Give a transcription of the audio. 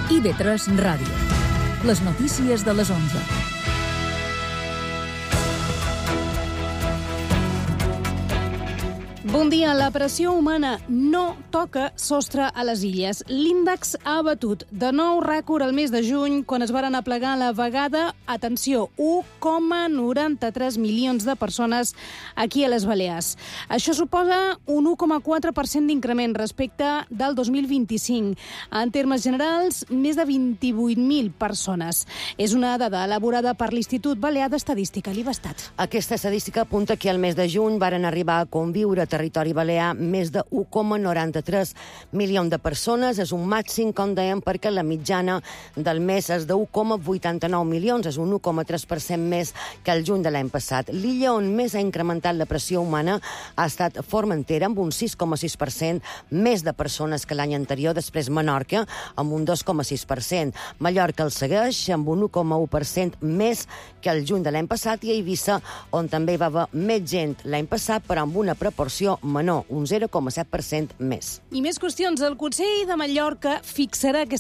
IB3 Ràdio. Les notícies de les 11. Bon dia. La pressió humana no toca sostre a les illes. L'índex ha batut de nou rècord al mes de juny, quan es varen aplegar a la vegada, atenció, 1,93 milions de persones aquí a les Balears. Això suposa un 1,4% d'increment respecte del 2025. En termes generals, més de 28.000 persones. És una dada elaborada per l'Institut Balear d'Estadística, l'IBESTAT. Aquesta estadística apunta que al mes de juny varen arribar a conviure a territori balear més de 1,93 milions de persones. És un màxim, com dèiem, perquè la mitjana del mes és de 1,89 milions, és un 1,3% més que el juny de l'any passat. L'illa on més ha incrementat la pressió humana ha estat Formentera, amb un 6,6% més de persones que l'any anterior, després Menorca, amb un 2,6%. Mallorca el segueix, amb un 1,1% més que el juny de l'any passat, i a Eivissa, on també hi va haver més gent l'any passat, però amb una proporció menor, un 0,7% més. I més qüestions. El Consell de Mallorca fixarà aquesta